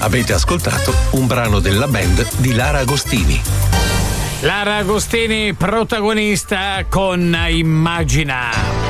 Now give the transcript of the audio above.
Avete ascoltato un brano della band di Lara Agostini. Lara Agostini protagonista con Immagina.